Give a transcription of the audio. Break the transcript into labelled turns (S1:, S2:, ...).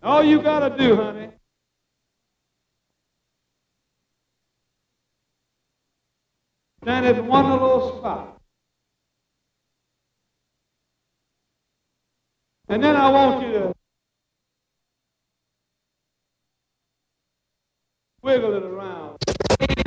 S1: All you got to do, honey, stand at one little spot. And then I want you to wiggle it around.